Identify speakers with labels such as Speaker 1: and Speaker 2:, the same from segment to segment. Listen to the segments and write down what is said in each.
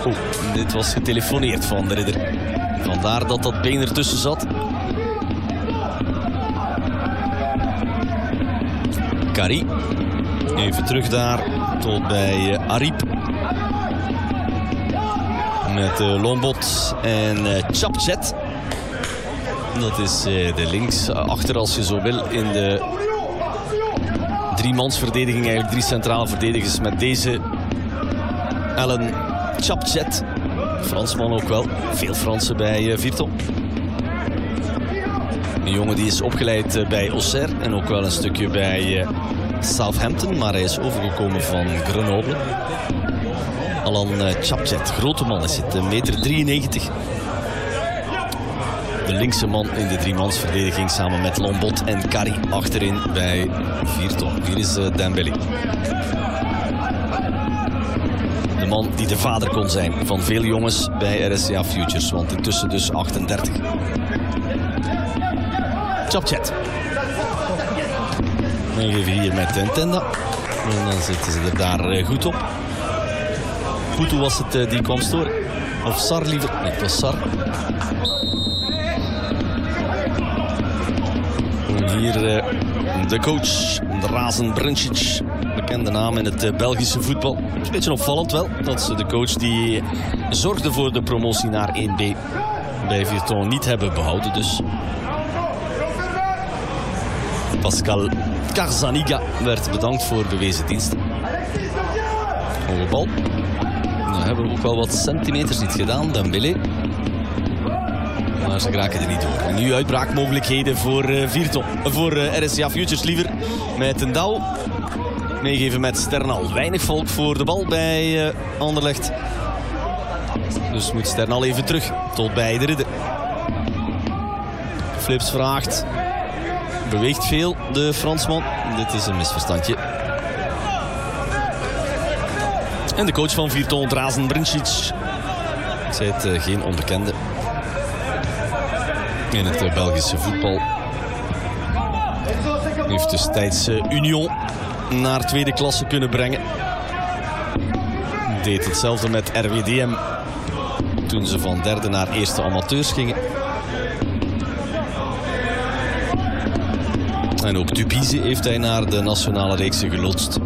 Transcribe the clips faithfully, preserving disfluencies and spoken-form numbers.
Speaker 1: Oh, dit was getelefoneerd van de Ridder. Vandaar dat dat been ertussen zat. Kari. Even terug daar. Tot bij uh, Ariep. Met uh, Lombot en uh, Chapchet. Dat is uh, de links achter, als je zo wil, in de driemansverdediging. Eigenlijk drie centrale verdedigers met deze Alan Chapchet. Fransman ook wel. Veel Fransen bij uh, Virton. Een jongen die is opgeleid uh, bij Auxerre en ook wel een stukje bij uh, Southampton. Maar hij is overgekomen van Grenoble. Alan uh, Chapchet, grote man is het, een meter drieënnegentig. De linkse man in de driemansverdediging samen met Lombot en Kari achterin bij Virton. Hier is uh, Dembélé. De man die de vader kon zijn van veel jongens bij R S C A Futures, want intussen dus achtendertig. Chapchet. En even hier met Ntenda. En dan zitten ze er daar uh, goed op. Goed, hoe was het uh, die kwam storen? Of Sar liever? Nee, het was Sar. En hier uh, de coach, Drazen Brincic. Bekende naam in het uh, Belgische voetbal. Het is een beetje opvallend wel. Dat ze de coach die zorgde voor de promotie naar één B bij Virton niet hebben behouden. Dus Pascal Karzaniga werd bedankt voor bewezen diensten. Hoge bal. Dan hebben we ook wel wat centimeters niet gedaan. Dembélé. Maar ze geraken er niet door. En nu uitbraakmogelijkheden voor uh, Virton. Voor uh, R S C A Futures liever. Met een Douw. Meegeven met Sternal. Weinig volk voor de bal bij uh, Anderlecht. Dus moet Sternal even terug. Tot bij de Ridder. Flips vraagt. Beweegt veel, de Fransman. Dit is een misverstandje. En de coach van Virton, Drazen Brincic. Ik zei het, uh, geen onbekende in het uh, Belgische voetbal. Heeft destijds uh, Union naar tweede klasse kunnen brengen. Deed hetzelfde met R W D M toen ze van derde naar eerste amateurs gingen. En ook Tubize heeft hij naar de nationale reeksen geloodst.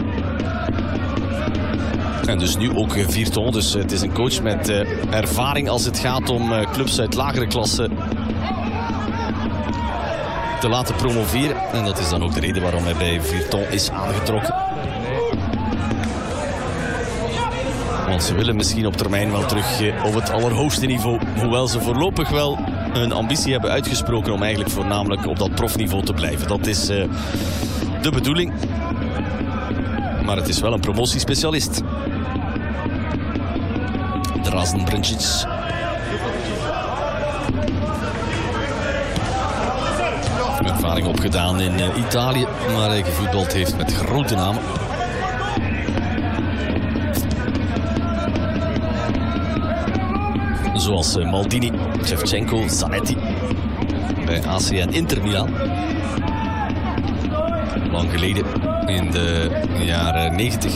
Speaker 1: En dus nu ook Virton. Dus het is een coach met uh, ervaring als het gaat om uh, clubs uit lagere klassen te laten promoveren. En dat is dan ook de reden waarom hij bij Virton is aangetrokken. Want ze willen misschien op termijn wel terug uh, op het allerhoogste niveau. Hoewel ze voorlopig wel hun ambitie hebben uitgesproken om eigenlijk voornamelijk op dat profniveau te blijven. Dat is uh, de bedoeling. Maar het is wel een promotiespecialist. Drazen Brincic. Ervaring opgedaan in uh, Italië, waar hij gevoetbald heeft met grote namen. Zoals uh, Maldini, Shevchenko, Zanetti bij A C en Inter Milan. Lang geleden, in de jaren negentig.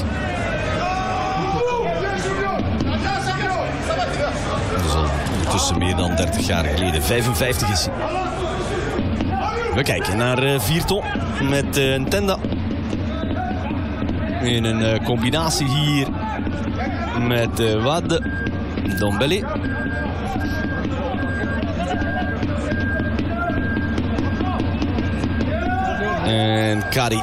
Speaker 1: Dat is al ondertussen meer dan dertig jaar geleden. vijfenvijftig is hij. We kijken naar uh, Virton met uh, Ntenda. In een uh, combinatie hier met uh, Wade, Dembélé. En Kari.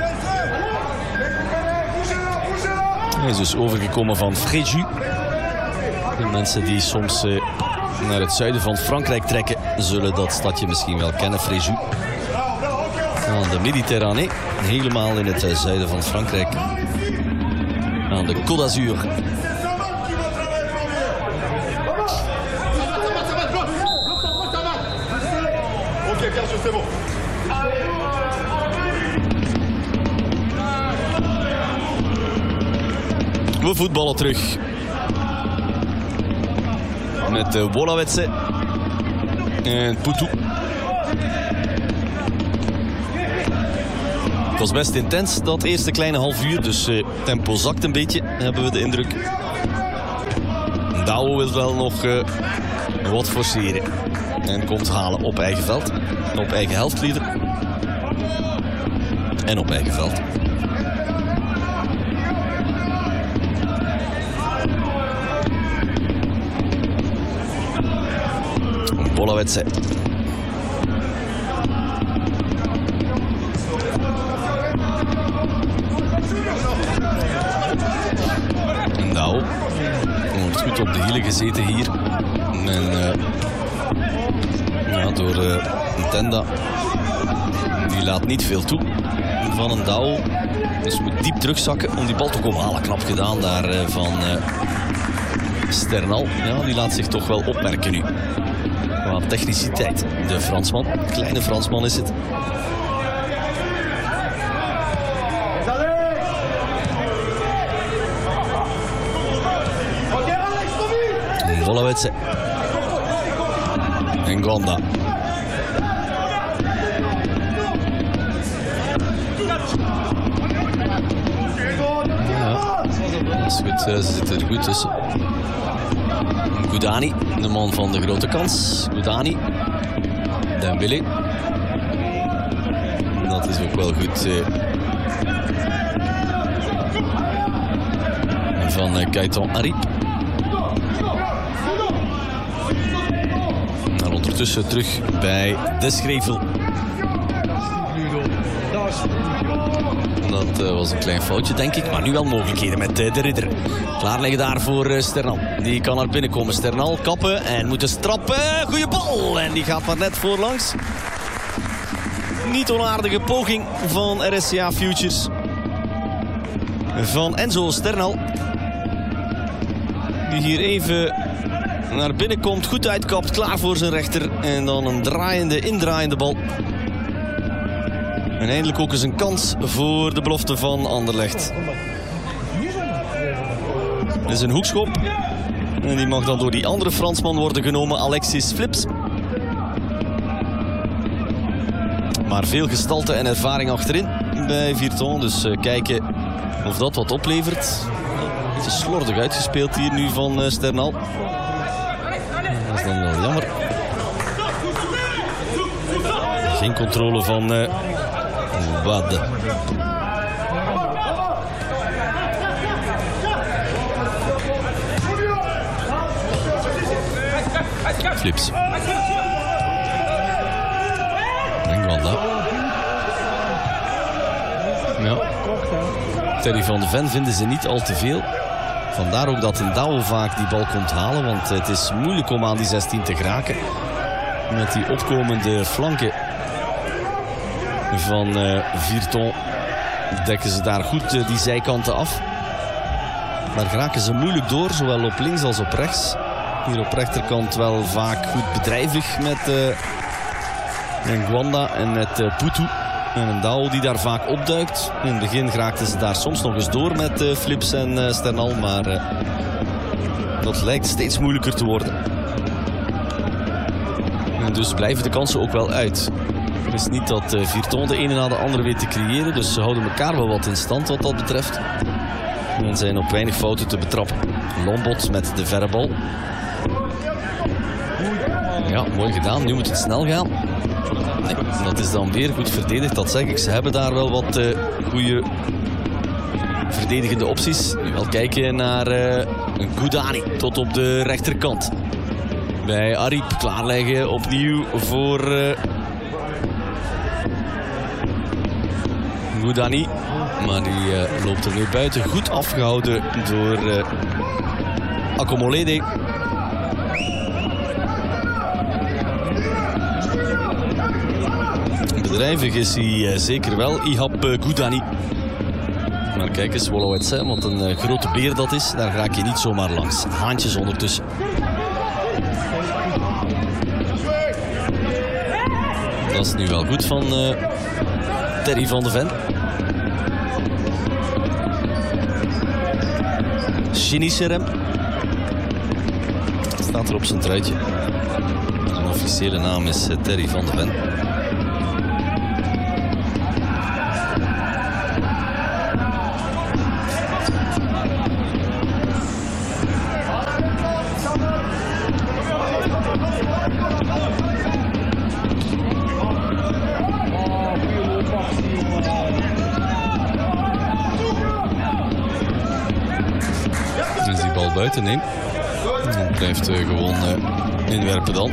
Speaker 1: Hij is dus overgekomen van Fréjus. De mensen die soms uh, naar het zuiden van Frankrijk trekken, zullen dat stadje misschien wel kennen, Fréjus. Aan de Méditerranée, helemaal in het uh, zuiden van Frankrijk. Aan de Côte d'Azur. We voetballen terug. Met uh, Wolawetse en Poutou. Het was best intens, dat eerste kleine half uur. Dus uh, tempo zakt een beetje, hebben we de indruk. Douwe wil wel nog uh, wat forceren. En komt halen op eigen veld. Op eigen helft liever. En op eigen veld. Bolawetse. En Douwe. Wordt goed op de hielen gezeten hier. En uh, ja, door uh, Ntenda. Die laat niet veel toe van een Douwe. Dus moet diep terugzakken om die bal te komen halen. Knap gedaan daar uh, van uh, Sternal. Ja, die laat zich toch wel opmerken nu. Qua techniciteit. De Fransman. Kleine Fransman is het. Bolawetse. En Gonda. Ja, dat is goed. Ze zitten er goed tussen. Goudani, de man van de grote kans. Goudani. Dembélé. Dat is ook wel goed. Uh, van uh, Kaiton Arip. En ondertussen terug bij Deschrevel. Dat uh, was een klein foutje, denk ik. Maar nu wel mogelijkheden met uh, de ridder. Klaarleggen daar voor uh, Sternal. Die kan naar binnen komen. Sternal kappen en moeten strappen. Goeie bal. En die gaat maar net voorlangs. Niet onaardige poging van R S C A Futures. Van Enzo Sternal. Die hier even naar binnen komt. Goed uitkapt. Klaar voor zijn rechter. En dan een draaiende, indraaiende bal. En eindelijk ook eens een kans voor de belofte van Anderlecht. Dit is een hoekschop. En die mag dan door die andere Fransman worden genomen, Alexis Flips. Maar veel gestalte en ervaring achterin bij Virton. Dus uh, kijken of dat wat oplevert. Het is slordig uitgespeeld hier nu van uh, Sternal. Dat is dan wel jammer. Geen controle van uh, Wade. Flips. En Gwanda. Ja. Terry van de Ven vinden ze niet al te veel. Vandaar ook dat een Douwe vaak die bal komt halen. Want het is moeilijk om aan die zestien te geraken. Met die opkomende flanken van uh, Virton dekken ze daar goed uh, die zijkanten af. Daar geraken ze moeilijk door, zowel op links als op rechts. Hier op rechterkant wel vaak goed bedrijvig met uh, Gwanda en met uh, Putu. En een Douwe die daar vaak opduikt. In het begin geraakten ze daar soms nog eens door met uh, Flips en uh, Sternal. Maar uh, dat lijkt steeds moeilijker te worden. En dus blijven de kansen ook wel uit. Het is niet dat uh, Virton de ene na de andere weet te creëren. Dus ze houden elkaar wel wat in stand wat dat betreft. En zijn op weinig fouten te betrappen. Lombot met de verre bal. Ja, mooi gedaan. Nu moet het snel gaan. Nee, dat is dan weer goed verdedigd. Dat zeg ik. Ze hebben daar wel wat uh, goede verdedigende opties. Nu wel kijken naar uh, Goudani tot op de rechterkant. Bij Arip klaarleggen opnieuw voor uh, Goudani. Maar die uh, loopt er weer buiten. Goed afgehouden door uh, Akomolede. Bedrijvig is hij uh, zeker wel. Ihab uh, Goudani. Maar kijk eens, Wolowetse, wat een uh, grote beer dat is. Daar raak je niet zomaar langs. Haantjes ondertussen. Dat is nu wel goed van uh, Terry van de Ven. Chiniserem. Staat er op zijn truitje. Zijn officiële naam is uh, Terry van de Ven. bal buiten, nee. Hij blijft uh, gewoon uh, inwerpen dan.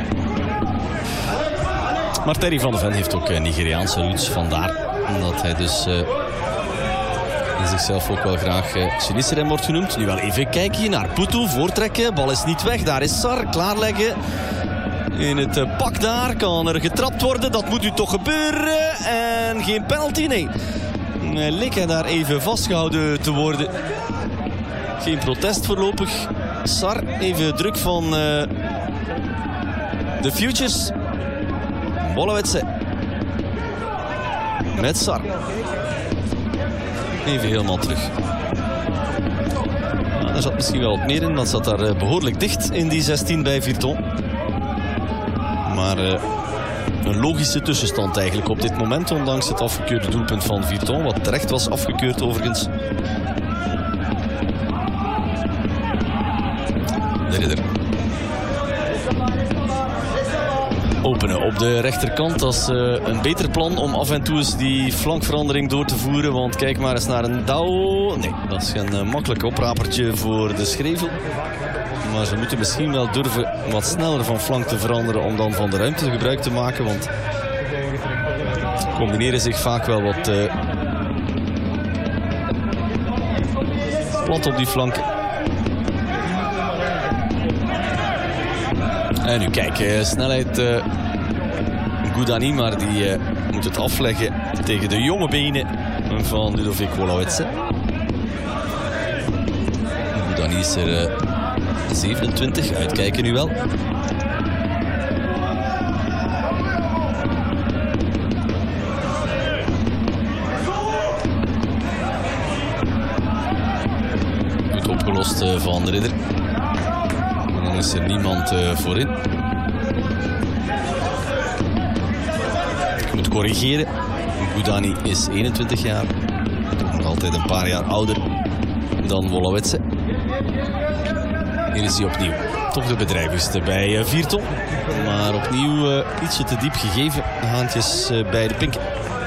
Speaker 1: Maar Terry van de Ven heeft ook uh, Nigeriaanse roots, vandaar dat hij dus uh, zichzelf ook wel graag uh, Sinisterem wordt genoemd. Nu wel even kijken naar Putu, voortrekken, bal is niet weg, daar is Sar, klaarleggen. In het uh, pak daar, kan er getrapt worden, dat moet nu toch gebeuren. En geen penalty, nee. Uh, leek hij daar even vastgehouden te worden. Geen protest voorlopig. Sar, even druk van uh, de Futures. Bollewetse. Met Sar. Even helemaal terug. Nou, daar zat misschien wel wat meer in, want zat daar uh, behoorlijk dicht in die zestien bij Virton. Maar uh, een logische tussenstand eigenlijk op dit moment, ondanks het afgekeurde doelpunt van Virton, wat terecht was afgekeurd overigens. De Ridder. Openen op de rechterkant, dat is uh, een beter plan om af en toe eens die flankverandering door te voeren. Want kijk maar eens naar een Douw. Nee, dat is geen uh, makkelijk oprapertje voor de Schrevel. Maar ze moeten misschien wel durven wat sneller van flank te veranderen om dan van de ruimte gebruik te maken. Want ze combineren zich vaak wel wat uh, plat op die flanken. En nu kijk, uh, snelheid uh, Goudani, maar die uh, moet het afleggen tegen de jonge benen van Ludovic Wolowitze. Goudani is er uh, zevenentwintig, uitkijken nu wel. Goed opgelost uh, van de Ridder. Dan is er niemand uh, voorin. Ik moet corrigeren. Goudani is eenentwintig jaar. Toch nog altijd een paar jaar ouder dan Wolowitze. Hier is hij opnieuw. Toch de bedrijvigste bij uh, Virton. Maar opnieuw uh, ietsje te diep gegeven. Haantjes uh, bij de pinken.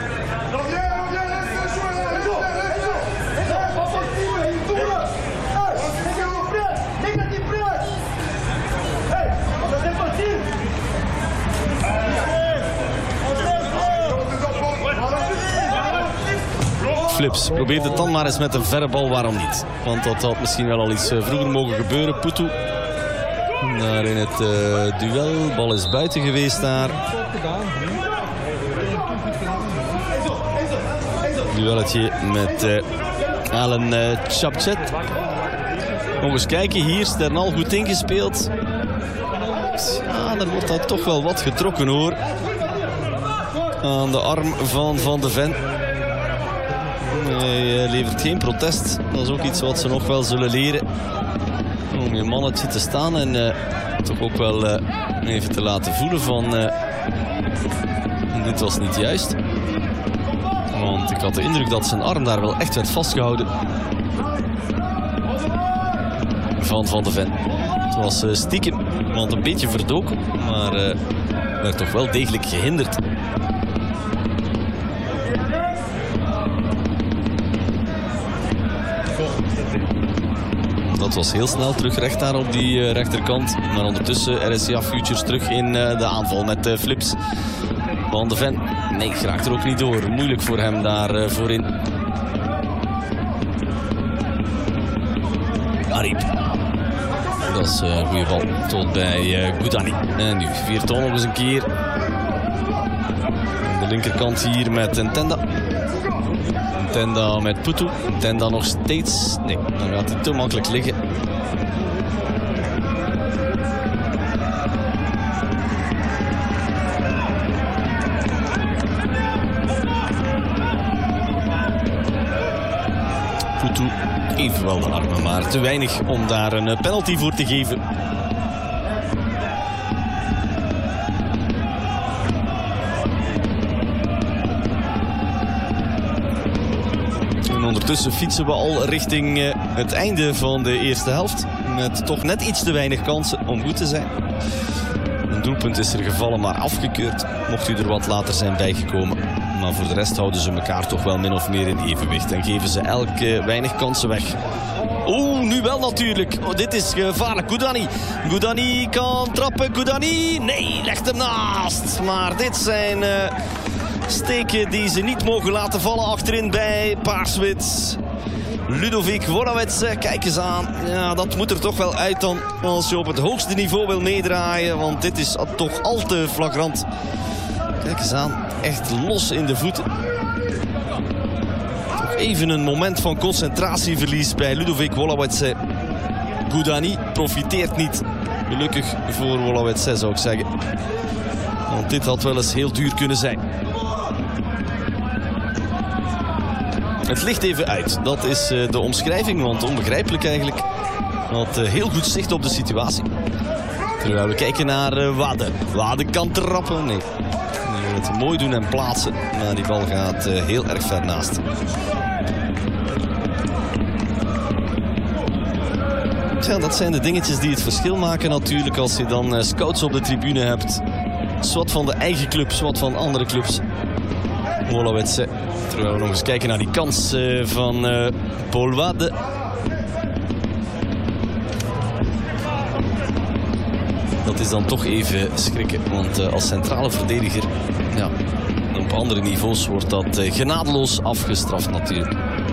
Speaker 1: Flips probeert het dan maar eens met een verre bal, waarom niet? Want dat had misschien wel al iets vroeger mogen gebeuren. Putu daar in het uh, duel. Bal is buiten geweest daar. Duelletje met uh, Alan uh, Chapchet. Nog eens kijken, hier Sternal goed ingespeeld. Ja, dan wordt dat toch wel wat getrokken hoor. Aan de arm van Van de Ven. Hij levert geen protest. Dat is ook iets wat ze nog wel zullen leren. Om je mannetje te staan en uh, toch ook wel uh, even te laten voelen van... Uh, dit was niet juist. Want ik had de indruk dat zijn arm daar wel echt werd vastgehouden. Van Van de Ven. Het was uh, stiekem, want een beetje verdoken. Maar uh, werd toch wel degelijk gehinderd. Dat was heel snel terug recht daar op die uh, rechterkant. Maar ondertussen R S C A Futures terug in uh, de aanval met uh, Flips. Van de Ven, nee, geraakt er ook niet door. Moeilijk voor hem daar uh, voorin. Ariep. Dat is uh, een goede bal tot bij uh, Goudani. En nu Virton nog eens een keer. Aan de linkerkant hier met Ntenda. Ntenda met Putu. Ntenda nog steeds. Nee, dan gaat hij te makkelijk liggen. Putu even wel de armen, maar te weinig om daar een penalty voor te geven. Ondertussen fietsen we al richting uh, het einde van de eerste helft. Met toch net iets te weinig kansen om goed te zijn. Een doelpunt is er gevallen, maar afgekeurd. Mocht u er wat later zijn bijgekomen. Maar voor de rest houden ze elkaar toch wel min of meer in evenwicht. En geven ze elk uh, weinig kansen weg. Oeh, nu wel natuurlijk. Oh, dit is gevaarlijk. Goudani. Goudani kan trappen. Goudani. Nee, legt hem naast. Maar dit zijn uh, steken die ze niet mogen laten vallen achterin bij Paars-Wit. Ludovic Wolawetse, kijk eens aan. Ja, dat moet er toch wel uit dan als je op het hoogste niveau wil meedraaien. Want dit is toch al te flagrant. Kijk eens aan. Echt los in de voeten. Toch even een moment van concentratieverlies bij Ludovic Wolawetse. Goudani profiteert niet. Gelukkig voor Wolawetse zou ik zeggen. Want dit had wel eens heel duur kunnen zijn. Het ligt even uit. Dat is uh, de omschrijving, want onbegrijpelijk eigenlijk. Had uh, heel goed zicht op de situatie. Terwijl we kijken naar uh, Wade. Wade kan trappen. Nee. Die wil het mooi doen en plaatsen. Maar die bal gaat uh, heel erg ver naast. Ja, dat zijn de dingetjes die het verschil maken natuurlijk. Als je dan uh, scouts op de tribune hebt. Zwat van de eigen club, zwat van andere clubs. Wolawetse. Terwijl we nog eens kijken naar die kans uh, van uh, Paul Wade. Dat is dan toch even schrikken. Want uh, als centrale verdediger, ja, op andere niveaus wordt dat uh, genadeloos afgestraft natuurlijk.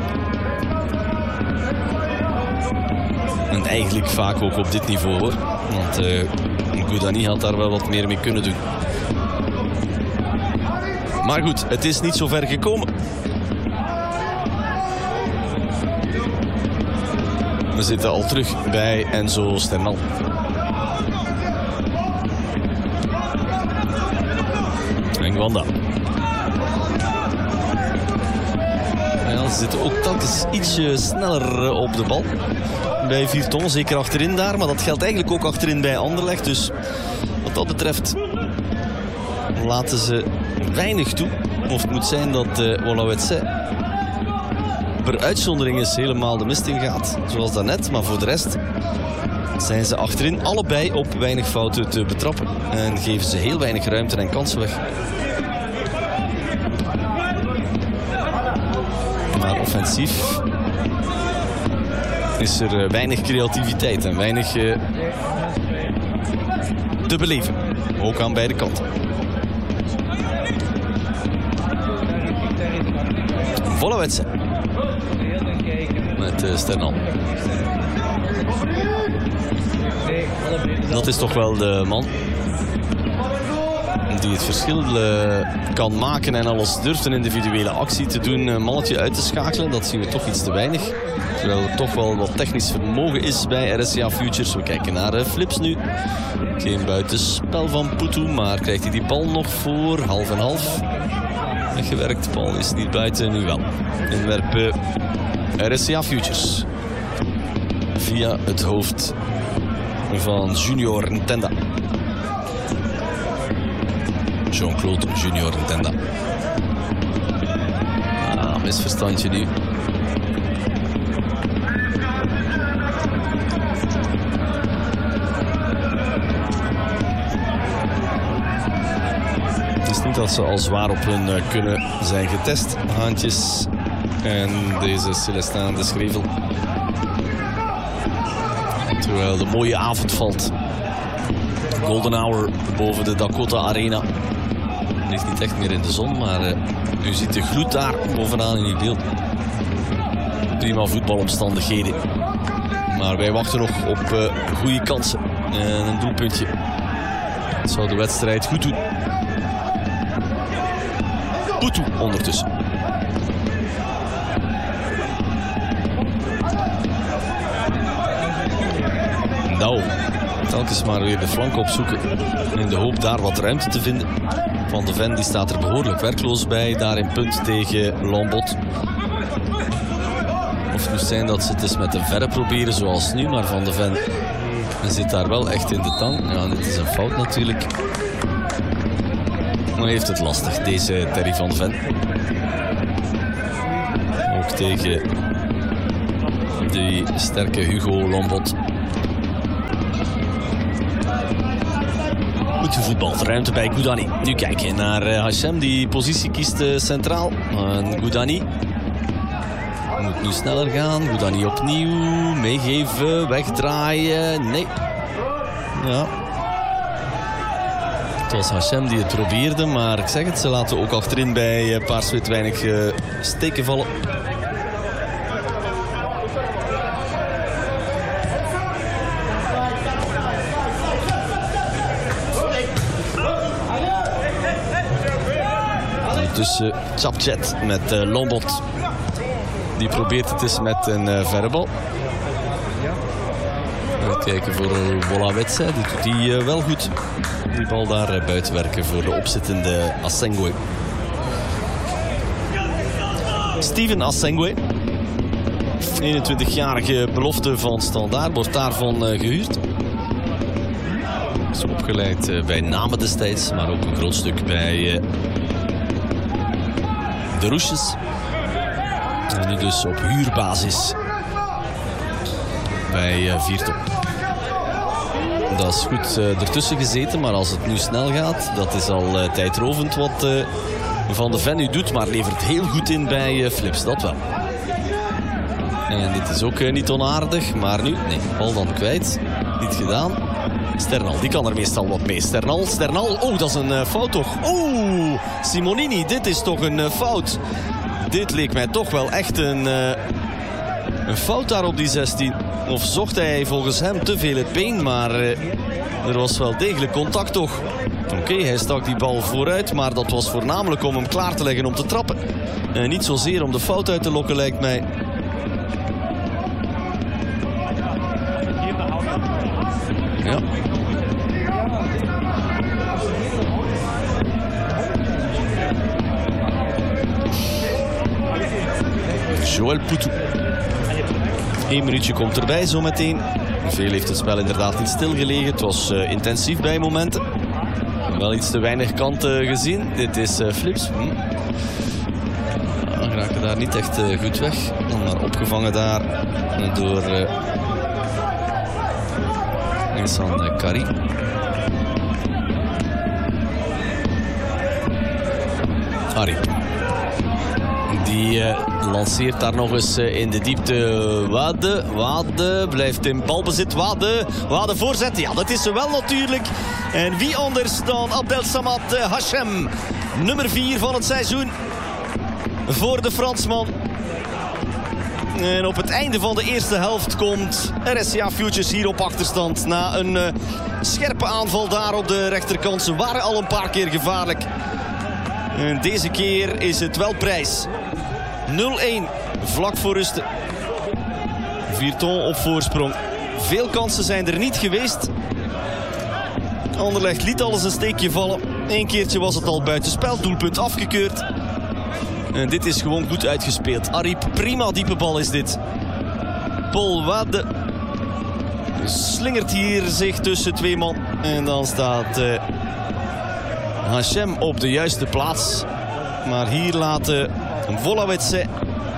Speaker 1: En eigenlijk vaak ook op dit niveau hoor. Want uh, Goudani had daar wel wat meer mee kunnen doen. Maar goed, het is niet zo ver gekomen. We zitten al terug bij Enzo Sternal. En Wanda. Ja, ze zitten ook telkens ietsje sneller op de bal. Bij Virton, zeker achterin daar. Maar dat geldt eigenlijk ook achterin bij Anderlecht. Dus wat dat betreft laten ze weinig toe. Of het moet zijn dat uh, Wolawetse per uitzondering is helemaal de mist in gaat. Zoals daarnet. Maar voor de rest zijn ze achterin allebei op weinig fouten te betrappen. En geven ze heel weinig ruimte en kansen weg. Maar offensief is er uh, weinig creativiteit en weinig uh, te beleven. Ook aan beide kanten. Wolawetse. Met uh, Sternal. Dat is toch wel de man die het verschil uh, kan maken en alles durft een individuele actie te doen, een mannetje uit te schakelen. Dat zien we toch iets te weinig. Terwijl er toch wel wat technisch vermogen is bij R S C A Futures. We kijken naar uh, Flips nu. Geen buitenspel van Putu, maar krijgt hij die bal nog voor half en half. Weggewerkt, de bal is niet buiten, nu wel. Inwerpen R S C A Futures. Via het hoofd van Junior Ntenda. Jean-Claude Junior Ntenda. Ah, misverstandje nu. Het is niet dat ze al zwaar op hun uh, kunnen zijn getest. Haantjes en deze Celestin de Schrevel. Terwijl de mooie avond valt. Golden hour boven de Dakota Arena. Het ligt niet echt meer in de zon, maar uh, u ziet de gloed daar bovenaan in uw beeld. Prima voetbalomstandigheden. Maar wij wachten nog op uh, goede kansen. En een doelpuntje. Dat zou de wedstrijd goed doen. Putu ondertussen. Nou, telkens maar weer de flank opzoeken. In de hoop daar wat ruimte te vinden. Van de Ven die staat er behoorlijk werkloos bij. Daar in punt tegen Lombot. Of het moest zijn dat ze het eens met de verre proberen zoals nu. Maar Van de Ven zit daar wel echt in de tang. Ja, dit is een fout natuurlijk. Maar heeft het lastig, deze Terry Van de Ven. Ook tegen die sterke Hugo Lombot. Goed gevoetbald, ruimte bij Goudani. Nu kijken naar uh, Hachem, die positie kiest uh, centraal. Uh, Goudani Moet nu sneller gaan. Moet dan niet opnieuw. Meegeven. Wegdraaien. Nee. Ja. Het was Hachem die het probeerde. Maar ik zeg het, ze laten ook achterin bij Paars-Wit weinig uh, steken vallen. Dus uh, Chapchat met uh, Lombot. Die probeert het eens met een uh, verre bal. Even kijken voor uh, Wolawetse. Die doet die uh, wel goed. Die bal daar uh, buiten werken voor de opzittende Assengwe. Steven Assengwe. eenentwintigjarige belofte van Standaard. Wordt daarvan uh, gehuurd. Is opgeleid uh, bij Namen destijds. Maar ook een groot stuk bij... Uh, De Roesjes. En nu dus op huurbasis bij uh, Virton. Dat is goed uh, ertussen gezeten, maar als het nu snel gaat, dat is al uh, tijdrovend wat uh, Van de Ven nu doet, maar levert heel goed in bij uh, Flips, dat wel. En dit is ook uh, niet onaardig, maar nu, nee, bal dan kwijt. Niet gedaan. Sternal, die kan er meestal wat mee. Sternal, Sternal, oh, dat is een uh, fout toch. Oeh, Simonini, dit is toch een uh, fout. Dit leek mij toch wel echt een, uh, een fout daar op die zestien. Of zocht hij volgens hem te veel het been, maar uh, er was wel degelijk contact toch. Oké, okay, hij stak die bal vooruit, maar dat was voornamelijk om hem klaar te leggen om te trappen. Uh, niet zozeer om de fout uit te lokken, lijkt mij. Ja. Joël Poutou. Eén minuutje komt erbij zometeen. Veel heeft het spel inderdaad niet stilgelegen. Het was uh, intensief bij momenten. Wel iets te weinig kanten gezien. Dit is uh, Flips. Hm. Ja, geraken daar niet echt uh, goed weg. Maar opgevangen daar door uh, Insan Kari. Harry. Die uh, lanceert daar nog eens uh, in de diepte. Wade, Wade blijft in balbezit. Wade, Wade voorzet. Ja, dat is ze wel natuurlijk. En wie anders dan Abdelsamad uh, Hachem. Nummer vier van het seizoen. Voor de Fransman. En op het einde van de eerste helft komt R S C A Futures hier op achterstand. Na een uh, scherpe aanval daar op de rechterkant. Ze waren al een paar keer gevaarlijk. En deze keer is het wel prijs. nul-één, vlak voor rust. Virton op voorsprong. Veel kansen zijn er niet geweest. Anderlecht liet alles een steekje vallen. Eén keertje was het al buitenspel, doelpunt afgekeurd. En dit is gewoon goed uitgespeeld. Ariep, prima diepe bal is dit. Paul Wade slingert hier zich tussen twee man. En dan staat uh, Hachem op de juiste plaats. Maar hier laten Wolawetse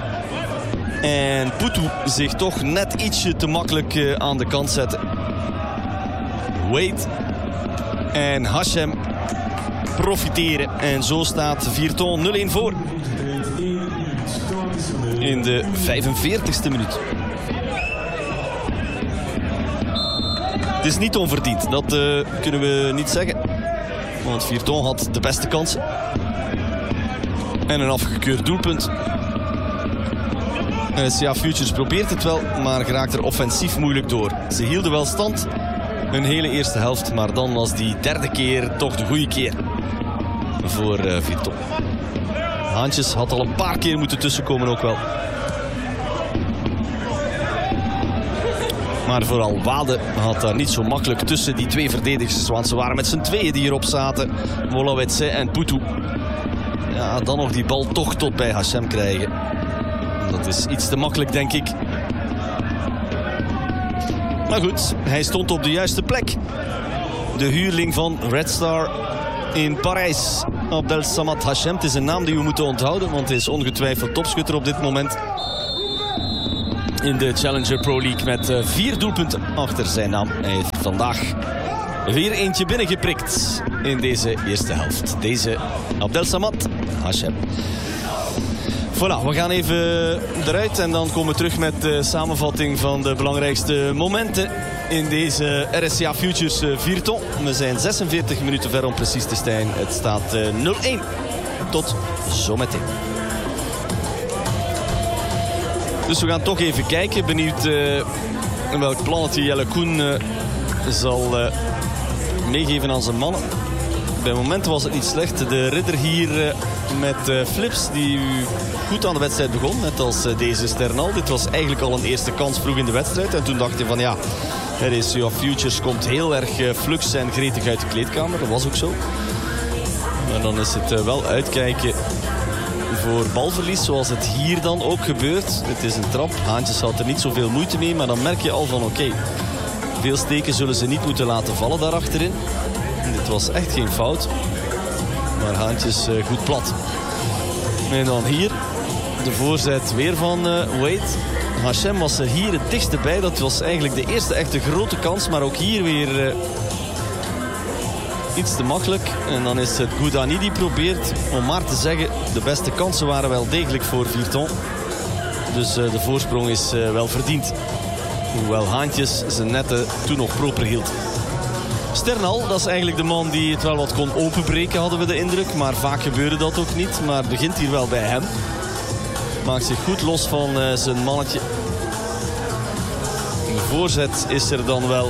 Speaker 1: en Poutou zich toch net ietsje te makkelijk uh, aan de kant zetten. Wade en Hachem profiteren. En zo staat Virton nul-één voor. In de vijfenveertigste minuut. Het is niet onverdiend, dat uh, kunnen we niet zeggen. Want Virton had de beste kansen. En een afgekeurd doelpunt. R S C A Futures probeert het wel, maar geraakt er offensief moeilijk door. Ze hielden wel stand een hele eerste helft, maar dan was die derde keer toch de goede keer voor uh, Virton. Haantjes had al een paar keer moeten tussenkomen ook wel. Maar vooral Wade had daar niet zo makkelijk tussen die twee verdedigers. Want ze waren met z'n tweeën die hierop zaten. Wolawetse en Poutou. Ja, dan nog die bal toch tot bij Hachem krijgen. Dat is iets te makkelijk, denk ik. Maar goed, hij stond op de juiste plek. De huurling van Red Star in Parijs. Abdelsamad Hachem. Het is een naam die we moeten onthouden, want hij is ongetwijfeld topschutter op dit moment. In de Challenger Pro League met uh, vier doelpunten achter zijn naam. Hij heeft vandaag weer eentje binnengeprikt in deze eerste helft. Deze Abdelsamad Hachem. Voilà, we gaan even eruit en dan komen we terug met de samenvatting van de belangrijkste momenten in deze R S C A Futures Vierton. We zijn zesenveertig minuten ver om precies te zijn. Het staat nul één. Tot zometeen. Dus we gaan toch even kijken. Benieuwd uh, welk plannetje Jelle Koen uh, zal uh, meegeven aan zijn mannen. Bij momenten was het niet slecht. De ridder hier uh, met uh, Flips die goed aan de wedstrijd begon. Net als uh, deze Sternal. Dit was eigenlijk al een eerste kans vroeg in de wedstrijd. En toen dacht hij van ja, R S C A Futures komt heel erg uh, flux en gretig uit de kleedkamer. Dat was ook zo. Maar dan is het uh, wel uitkijken voor balverlies, zoals het hier dan ook gebeurt. Het is een trap. Haantjes had er niet zoveel moeite mee, maar dan merk je al van oké, okay, veel steken zullen ze niet moeten laten vallen daar achterin. Dit was echt geen fout. Maar Haantjes uh, goed plat. En dan hier de voorzet weer van uh, Wade. Hachem was er hier het dichtste bij. Dat was eigenlijk de eerste echte grote kans. Maar ook hier weer uh, iets te makkelijk. En dan is het Goudani die probeert. Om maar te zeggen, de beste kansen waren wel degelijk voor Vierton. Dus uh, de voorsprong is uh, wel verdiend. Hoewel Haantjes zijn netten toen nog proper hield. Sternal, dat is eigenlijk de man die het wel wat kon openbreken, hadden we de indruk. Maar vaak gebeurde dat ook niet. Maar het begint hier wel bij hem. Maakt zich goed los van uh, zijn mannetje. De voorzet is er dan wel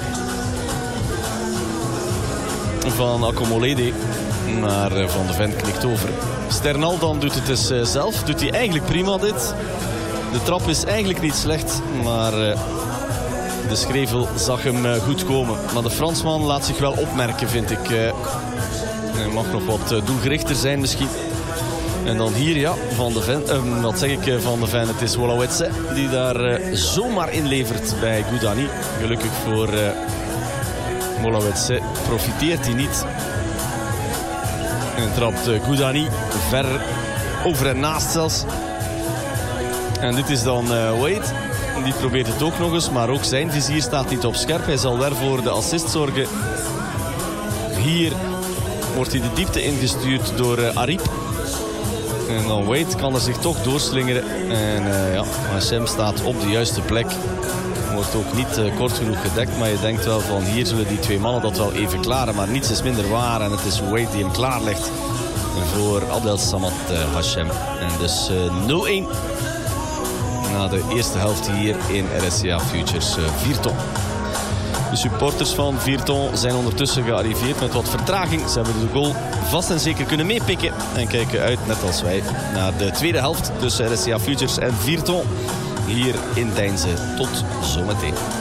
Speaker 1: van Akomolede. Maar uh, Van de Ven knikt over. Sternal dan doet het dus uh, zelf. Doet hij eigenlijk prima dit. De trap is eigenlijk niet slecht. Maar uh, de schrevel zag hem uh, goed komen. Maar de Fransman laat zich wel opmerken, vind ik. Uh, hij mag nog wat uh, doelgerichter zijn misschien. En dan hier, ja, Van de Ven. Uh, wat zeg ik uh, Van de Ven? Het is Wolawetse die daar uh, zomaar inlevert bij Goudani. Gelukkig voor uh, Wolawetse profiteert hij niet. En trapt uh, Goudani ver over en naast zelfs. En dit is dan uh, Wade. Die probeert het ook nog eens, maar ook zijn vizier staat niet op scherp. Hij zal weer voor de assist zorgen. Hier wordt hij de diepte ingestuurd door uh, Ariep. En dan Wade kan er zich toch doorslingeren. En uh, ja, Hachem staat op de juiste plek. Wordt ook niet uh, kort genoeg gedekt, maar je denkt wel van hier zullen die twee mannen dat wel even klaren. Maar niets is minder waar en het is Wade die hem klaarlegt voor Abdel Samad uh, Hachem. En dus uh, nul één. Na de eerste helft hier in R S C A Futures uh, Vierton. De supporters van Vierton zijn ondertussen gearriveerd met wat vertraging. Ze hebben de goal vast en zeker kunnen meepikken. En kijken uit, net als wij, naar de tweede helft tussen R S C A Futures en Vierton. Hier in Deinze. Tot zometeen.